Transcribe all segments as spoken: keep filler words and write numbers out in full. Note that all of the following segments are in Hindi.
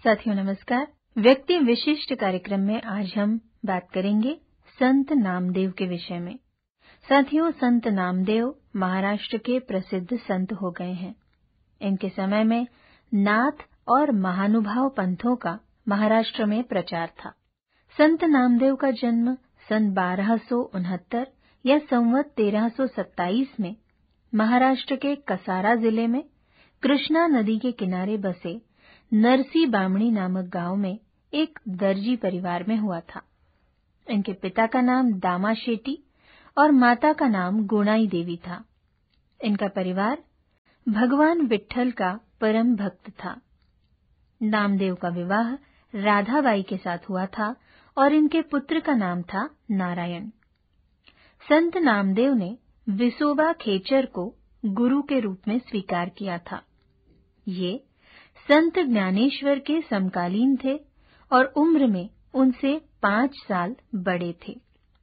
साथियों नमस्कार। व्यक्ति विशिष्ट कार्यक्रम में आज हम बात करेंगे संत नामदेव के विषय में। साथियों, संत नामदेव महाराष्ट्र के प्रसिद्ध संत हो गए हैं। इनके समय में नाथ और महानुभाव पंथों का महाराष्ट्र में प्रचार था। संत नामदेव का जन्म सन बारह सौ उनहत्तर या संवत तेरह सौ सत्ताईस में महाराष्ट्र के कसारा जिले में कृष्णा नदी के किनारे बसे नरसी बामणी नामक गांव में एक दर्जी परिवार में हुआ था। इनके पिता का नाम दामा शेट्टी और माता का नाम गुणाई देवी था। इनका परिवार भगवान विट्ठल का परम भक्त था। नामदेव का विवाह राधाबाई के साथ हुआ था और इनके पुत्र का नाम था नारायण। संत नामदेव ने विसोबा खेचर को गुरु के रूप में स्वीकार किया था। ये संत ज्ञानेश्वर के समकालीन थे और उम्र में उनसे पांच साल बड़े थे।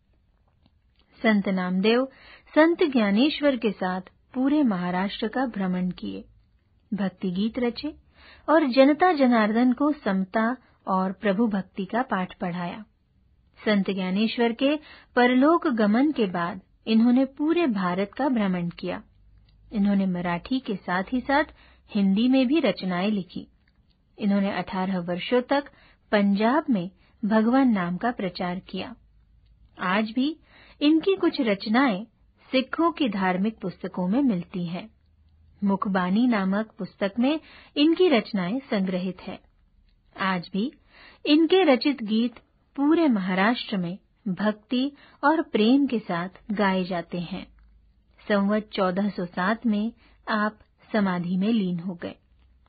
संत नामदेव संत ज्ञानेश्वर के साथ पूरे महाराष्ट्र का भ्रमण किए, भक्ति गीत रचे और जनता जनार्दन को समता और प्रभु भक्ति का पाठ पढ़ाया। संत ज्ञानेश्वर के परलोक गमन के बाद इन्होंने पूरे भारत का भ्रमण किया। इन्होंने मराठी के साथ ही साथ हिंदी में भी रचनाएं लिखी। इन्होंने अठारह वर्षों तक पंजाब में भगवान नाम का प्रचार किया। आज भी इनकी कुछ रचनाएं सिखों की धार्मिक पुस्तकों में मिलती हैं। मुखबानी नामक पुस्तक में इनकी रचनाएं संग्रहित है। आज भी इनके रचित गीत पूरे महाराष्ट्र में भक्ति और प्रेम के साथ गाए जाते हैं। संवत चौदह सौ सात में आप समाधि में लीन हो गए।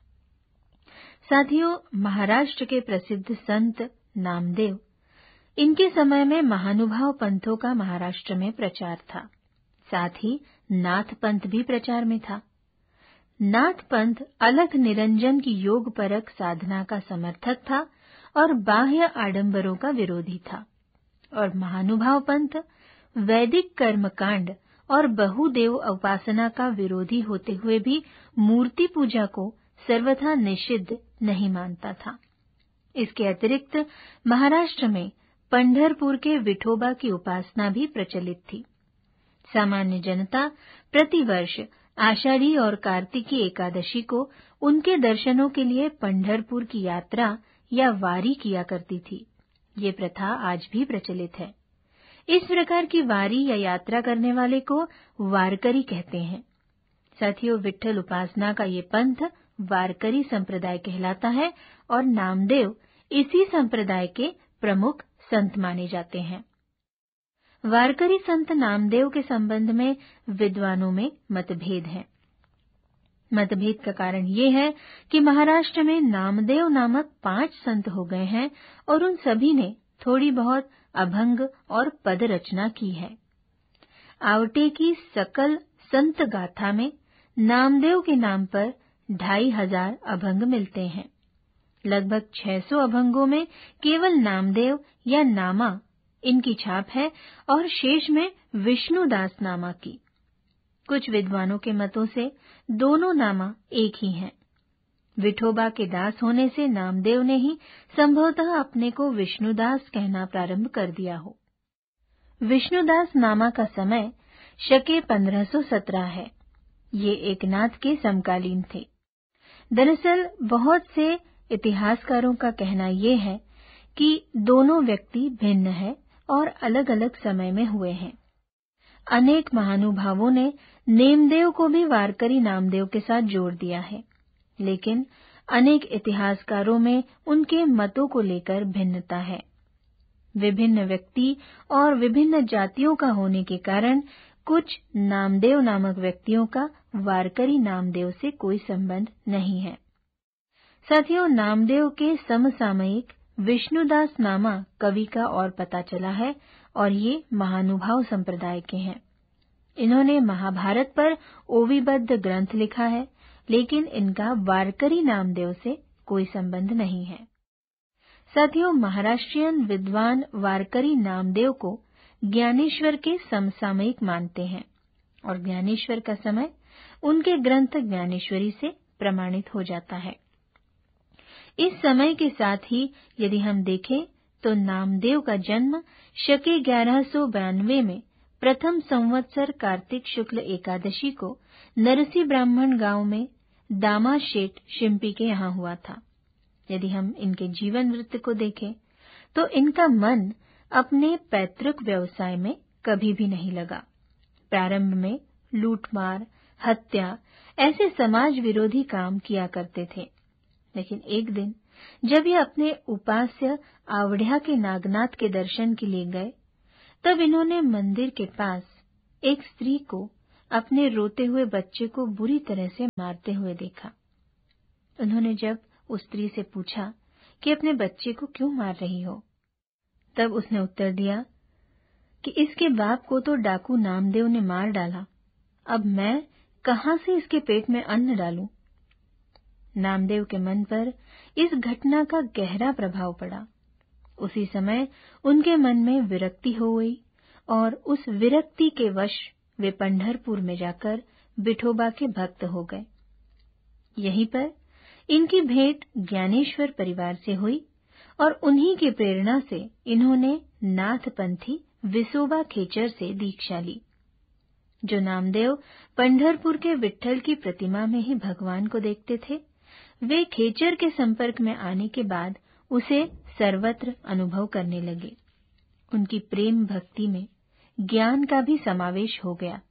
साथियों, महाराष्ट्र के प्रसिद्ध संत नामदेव, इनके समय में महानुभाव पंथों का महाराष्ट्र में प्रचार था। साथ ही नाथ पंथ भी प्रचार में था। नाथ पंथ अलख निरंजन की योग परक साधना का समर्थक था और बाह्य आडंबरों का विरोधी था। और महानुभाव पंथ वैदिक कर्मकांड और बहुदेव उपासना का विरोधी होते हुए भी मूर्ति पूजा को सर्वथा निषिद्ध नहीं मानता था। इसके अतिरिक्त महाराष्ट्र में पंढरपुर के विठोबा की उपासना भी प्रचलित थी। सामान्य जनता प्रतिवर्ष आषाढ़ी और कार्तिकी एकादशी को उनके दर्शनों के लिए पंढरपुर की यात्रा या वारी किया करती थी। ये प्रथा आज भी प्रचलित है। इस प्रकार की वारी या यात्रा करने वाले को वारकरी कहते हैं। साथियों, विट्ठल उपासना का ये पंथ वारकरी संप्रदाय कहलाता है और नामदेव इसी संप्रदाय के प्रमुख संत माने जाते हैं। वारकरी संत नामदेव के संबंध में विद्वानों में मतभेद है। मतभेद का कारण ये है कि महाराष्ट्र में नामदेव नामक पांच संत हो गए हैं और उन सभी ने थोड़ी बहुत अभंग और पद रचना की है। आवटे की सकल संत गाथा में नामदेव के नाम पर ढाई हजार अभंग मिलते हैं। लगभग छह सौ अभंगों में केवल नामदेव या नामा इनकी छाप है और शेष में विष्णुदास नामा की। कुछ विद्वानों के मतों से दोनों नामा एक ही हैं। विठोबा के दास होने से नामदेव ने ही संभवतः अपने को विष्णुदास कहना प्रारंभ कर दिया हो। विष्णुदास नामा का समय शके पंद्रह सौ सत्रह है। ये एकनाथ के समकालीन थे। दरअसल बहुत से इतिहासकारों का कहना ये है कि दोनों व्यक्ति भिन्न हैं और अलग अलग समय में हुए हैं। अनेक महानुभावों ने नेमदेव को भी वारकरी नामदेव के साथ जोड़ दिया है, लेकिन अनेक इतिहासकारों में उनके मतों को लेकर भिन्नता है। विभिन्न व्यक्ति और विभिन्न जातियों का होने के कारण कुछ नामदेव नामक व्यक्तियों का वारकरी नामदेव से कोई संबंध नहीं है। साथियों, नामदेव के समसामयिक विष्णुदास नामा कवि का और पता चला है और ये महानुभाव संप्रदाय के हैं। इन्होंने महाभारत पर ओविबद्ध ग्रंथ लिखा है, लेकिन इनका वारकरी नामदेव से कोई संबंध नहीं है। साथियों, महाराष्ट्रियन विद्वान वारकरी नामदेव को ज्ञानेश्वर के समसामयिक मानते हैं और ज्ञानेश्वर का समय उनके ग्रंथ ज्ञानेश्वरी से प्रमाणित हो जाता है। इस समय के साथ ही यदि हम देखें तो नामदेव का जन्म शके ग्यारह सौ बयानवे में प्रथम संवत्सर कार्तिक शुक्ल एकादशी को नरसी ब्राह्मण गांव में दामा शेठ शिंपी के यहाँ हुआ था। यदि हम इनके जीवन वृत्त को देखें तो इनका मन अपने पैतृक व्यवसाय में कभी भी नहीं लगा। प्रारंभ में लूटमार, हत्या ऐसे समाज विरोधी काम किया करते थे, लेकिन एक दिन जब ये अपने उपास्य आवढ़िया के नागनाथ के दर्शन के लिए गए, तब इन्होंने मंदिर के पास एक स्त्री को अपने रोते हुए बच्चे को बुरी तरह से मारते हुए देखा। उन्होंने जब उस स्त्री से पूछा कि अपने बच्चे को क्यों मार रही हो, तब उसने उत्तर दिया कि इसके बाप को तो डाकू नामदेव ने मार डाला, अब मैं कहां से इसके पेट में अन्न डालूं। नामदेव के मन पर इस घटना का गहरा प्रभाव पड़ा। उसी समय उनके मन में विरक्ति हो गई और उस विरक्ति के वश वे पंढरपुर में जाकर विठोबा के भक्त हो गए। यहीं पर इनकी भेंट ज्ञानेश्वर परिवार से हुई और उन्हीं की प्रेरणा से इन्होंने नाथपंथी विसोबा खेचर से दीक्षा ली। जो नामदेव पंढरपुर के विट्ठल की प्रतिमा में ही भगवान को देखते थे, वे खेचर के संपर्क में आने के बाद उसे सर्वत्र अनुभव करने लगे। उनकी प्रेम भक्ति में ज्ञान का भी समावेश हो गया।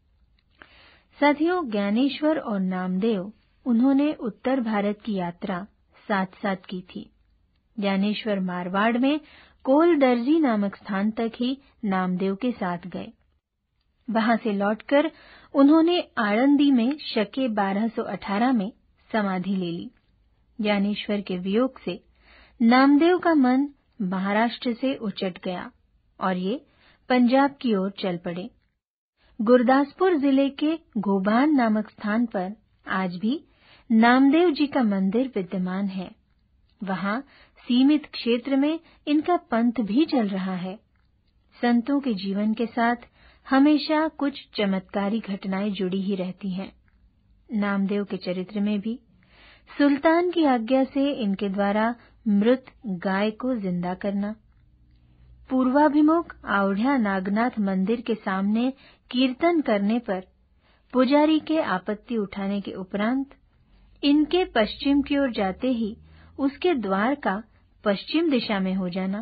साथियों, ज्ञानेश्वर और नामदेव उन्होंने उत्तर भारत की यात्रा साथ साथ की थी। ज्ञानेश्वर मारवाड़ में कोलदर्जी नामक स्थान तक ही नामदेव के साथ गए। वहां से लौटकर उन्होंने आळंदी में शके बारह सौ अठारह में समाधि ले ली। ज्ञानेश्वर के वियोग से नामदेव का मन महाराष्ट्र से उचट गया और ये पंजाब की ओर चल पड़े। गुरदासपुर जिले के गोबान नामक स्थान पर आज भी नामदेव जी का मंदिर विद्यमान है। वहां सीमित क्षेत्र में इनका पंथ भी चल रहा है। संतों के जीवन के साथ हमेशा कुछ चमत्कारी घटनाएं जुड़ी ही रहती हैं। नामदेव के चरित्र में भी सुल्तान की आज्ञा से इनके द्वारा मृत गाय को जिंदा करना, पूर्वाभिमुख आवढ़िया नागनाथ मंदिर के सामने कीर्तन करने पर पुजारी के आपत्ति उठाने के उपरांत इनके पश्चिम की ओर जाते ही उसके द्वार का पश्चिम दिशा में हो जाना,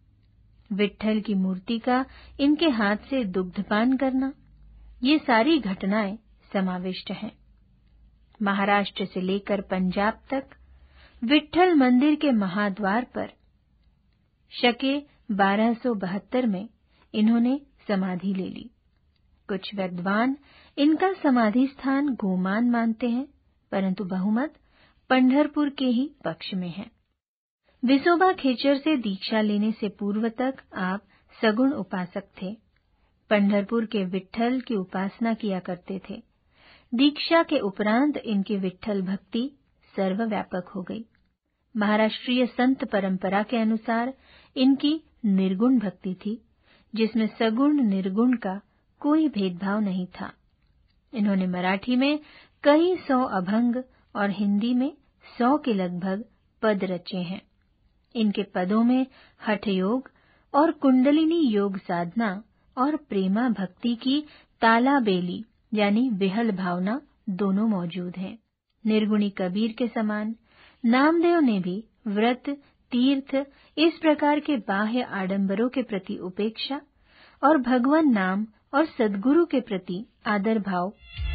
विट्ठल की मूर्ति का इनके हाथ से दुग्धपान करना, ये सारी घटनाएं समाविष्ट हैं। महाराष्ट्र से लेकर पंजाब तक विट्ठल मंदिर के महाद्वार पर शके बारह सौ बहत्तर में इन्होंने समाधि ले ली। कुछ विद्वान इनका समाधि स्थान गोमान मानते हैं, परंतु बहुमत पंढरपुर के ही पक्ष में है। विसोबा खेचर से दीक्षा लेने से पूर्व तक आप सगुण उपासक थे। पंढरपुर के विट्ठल की उपासना किया करते थे। दीक्षा के उपरांत इनकी विट्ठल भक्ति सर्वव्यापक हो गई। महाराष्ट्रीय संत परंपरा के अनुसार इनकी निर्गुण भक्ति थी, जिसमें सगुण निर्गुण का कोई भेदभाव नहीं था। इन्होंने मराठी में कई सौ अभंग और हिंदी में सौ के लगभग पद रचे हैं। इनके पदों में हठ योग और कुंडलिनी योग साधना और प्रेमा भक्ति की तालाबेली यानी विहल भावना दोनों मौजूद हैं। निर्गुणी कबीर के समान नामदेव ने भी व्रत, तीर्थ इस प्रकार के बाह्य आडंबरों के प्रति उपेक्षा और भगवान नाम और सद्गुरु के प्रति आदर भाव